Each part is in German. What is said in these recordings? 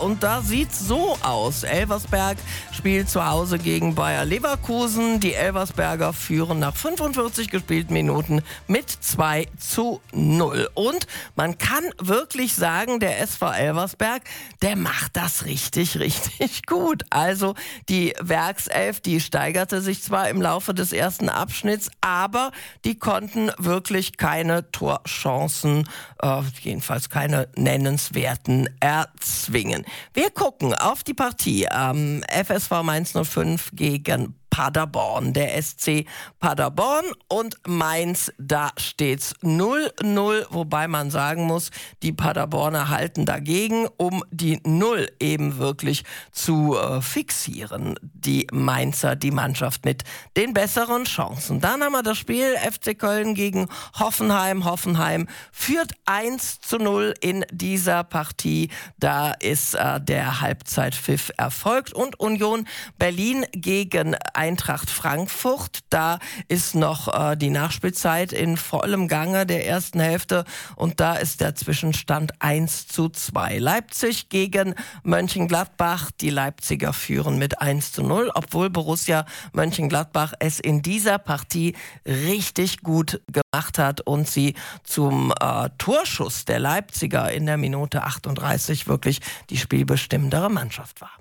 und da sieht's so aus. Elversberg spielt zu Hause gegen Bayer Leverkusen. Die Elversberger führen nach 45 gespielten Minuten mit 2:0. Und man kann wirklich sagen, der SV Elversberg, der macht das richtig, richtig gut. Also die Werkself, die steigerte sich zwar im Laufe des ersten Abschnitts, aber die konnten wirklich keine Torchancen, jedenfalls keine nennenswerten, erzwingen. Wir gucken auf die Partie FSV Mainz 05 gegen Paderborn, der SC Paderborn und Mainz, da steht's 0:0, wobei man sagen muss, die Paderborner halten dagegen, um die 0 eben wirklich zu fixieren. Die Mainzer, die Mannschaft mit den besseren Chancen. Dann haben wir das Spiel FC Köln gegen Hoffenheim. Hoffenheim führt 1:0 in dieser Partie. Da ist der Halbzeitpfiff erfolgt und Union Berlin gegen Eintracht Frankfurt. Da ist noch die Nachspielzeit in vollem Gange der ersten Hälfte und da ist der Zwischenstand 1:2. Leipzig gegen Mönchengladbach. Die Leipziger führen mit 1:0, obwohl Borussia Mönchengladbach es in dieser Partie richtig gut gemacht hat und sie zum Torschuss der Leipziger in der Minute 38 wirklich die spielbestimmendere Mannschaft war.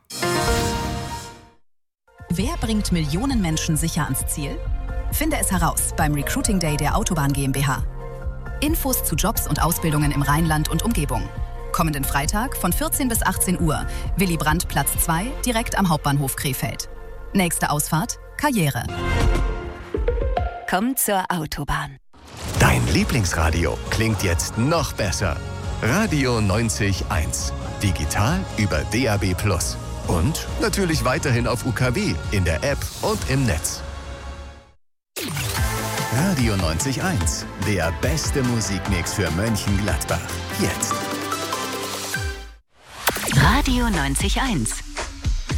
Wer bringt Millionen Menschen sicher ans Ziel? Finde es heraus beim Recruiting Day der Autobahn GmbH. Infos zu Jobs und Ausbildungen im Rheinland und Umgebung. Kommenden Freitag von 14 bis 18 Uhr. Willy Brandt Platz 2, direkt am Hauptbahnhof Krefeld. Nächste Ausfahrt, Karriere. Komm zur Autobahn. Dein Lieblingsradio klingt jetzt noch besser. Radio 90.1. Digital über DAB+. Und natürlich weiterhin auf UKW, in der App und im Netz. Radio 90.1, der beste Musikmix für Mönchengladbach. Jetzt. Radio 90.1.